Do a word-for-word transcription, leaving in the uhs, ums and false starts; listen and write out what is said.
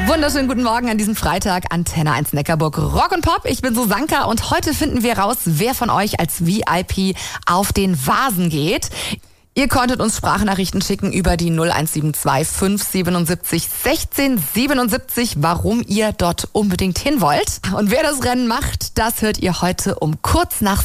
Wunderschönen guten Morgen an diesem Freitag. Antenne eins Neckarburg Rock und Pop. Ich bin Susanka und heute finden wir raus, wer von euch als V I P auf den Vasen geht. Ihr konntet uns Sprachnachrichten schicken über die null eins sieben zwei fünf siebenundsiebzig sechzehn siebenundsiebzig, warum ihr dort unbedingt hin wollt. Und wer das Rennen macht, das hört ihr heute um kurz nach